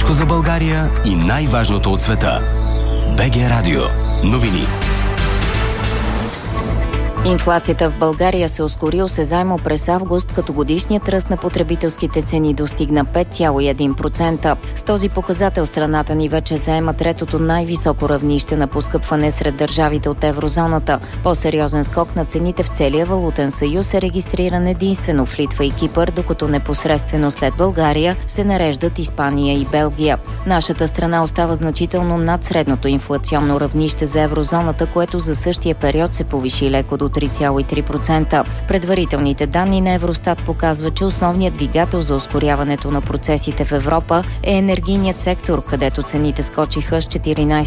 Всичко за България и най-важното от света. БГ Радио. Новини. Инфлацията в България се ускори осезаемо през август, като годишният ръст на потребителските цени достигна 5,1%. С този показател страната ни вече заема третото най-високо равнище на поскъпване сред държавите от еврозоната. По-сериозен скок на цените в целия валутен съюз е регистриран единствено в Литва и Кипър, докато непосредствено след България се нареждат Испания и Белгия. Нашата страна остава значително над средното инфлационно равнище за еврозоната, което за същия период се повиши леко до 3,3%. Предварителните данни на Евростат показват, че основният двигател за ускоряването на процесите в Европа е енергийният сектор, където цените скочиха с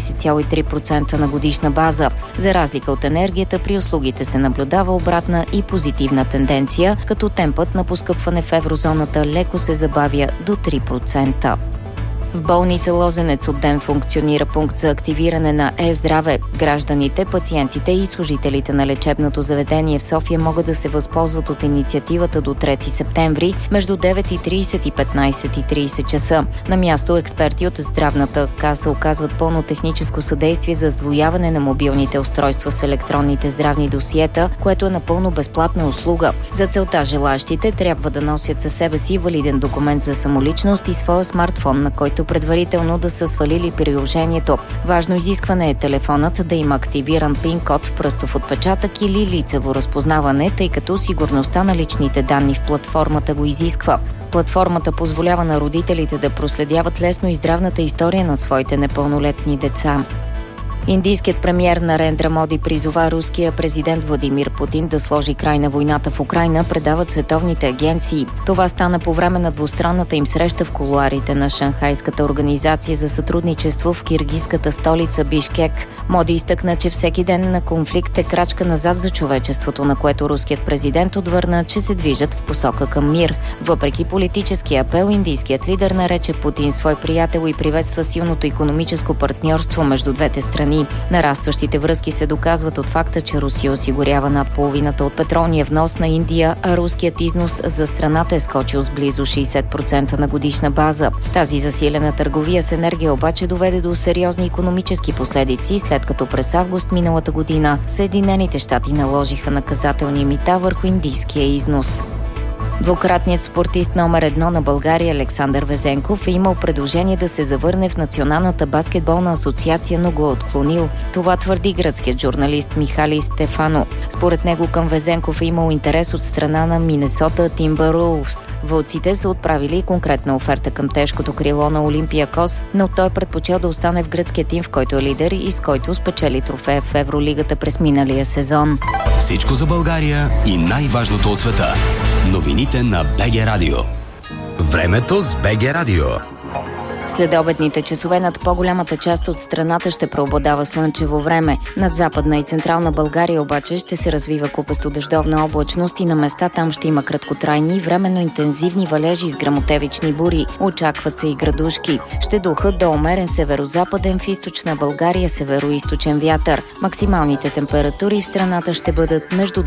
14,3% на годишна база. За разлика от енергията, при услугите се наблюдава обратна и позитивна тенденция, като темпът на поскъпване в еврозоната леко се забавя до 3%. В болница Лозенец от ден функционира пункт за активиране на Е-здраве. Гражданите, пациентите и служителите на лечебното заведение в София могат да се възползват от инициативата до 3 септември между 9:30 и 15:30 часа. На място експерти от здравната каса оказват пълно техническо съдействие за сдвояване на мобилните устройства с електронните здравни досиета, което е напълно безплатна услуга. За целта желаещите трябва да носят със себе си валиден документ за самоличност и своя смартфон, на който предварително да са свалили приложението. Важно изискване е телефонът да има активиран пин-код, пръстов отпечатък или лицево разпознаване, тъй като сигурността на личните данни в платформата го изисква. Платформата позволява на родителите да проследяват лесно и здравната история на своите непълнолетни деца. Индийският премиер Нарендра Моди призова руския президент Владимир Путин да сложи край на войната в Украйна, предават световните агенции. Това стана по време на двустранната им среща в кулоарите на Шанхайската организация за сътрудничество в киргизската столица Бишкек. Моди изтъкна, че всеки ден на конфликт е крачка назад за човечеството, на което руският президент отвърна, че се движат в посока към мир. Въпреки политическия апел, индийският лидер нарече Путин свой приятел и приветства силното икономическо партньорство между двете страни. Нарастващите връзки се доказват от факта, че Русия осигурява над половината от петролния внос на Индия, а руският износ за страната е скочил с близо 60% на годишна база. Тази засилена търговия с енергия обаче доведе до сериозни икономически последици, след като през август миналата година Съединените щати наложиха наказателни мита върху индийския износ. Двукратният спортист номер 1 на България Александър Везенков е имал предложение да се завърне в Националната баскетболна асоциация, но го е отклонил. Това твърди гръцкият журналист Михали Стефано. Според него към Везенков е имал интерес от страна на Минесота Тимбърлс. Вълците са отправили конкретна оферта към тежкото крило на Олимпиакос, но той предпочел да остане в гръцкия тим, в който е лидер и с който спечели трофея в Евролигата през миналия сезон. Всичко за България и най-важното от света. Новините на БГ Радио. Времето с БГ Радио. Следобедните часове над по-голямата част от страната ще преобладава слънчево време. Над Западна и Централна България обаче ще се развива купесто дъждовна облачност и на места там ще има краткотрайни, временно интензивни валежи с гръмотевични бури. Очакват се и градушки. Ще духат до умерен северозападен, в източна България североизточен вятър. Максималните температури в страната ще бъдат между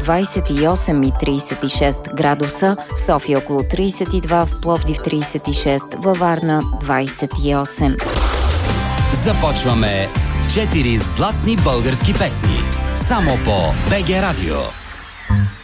28 и 36 градуса, в София около 32, в Пловдив 36, във Варна 28. Започваме с 4 златни български песни. Само по БГ Радио.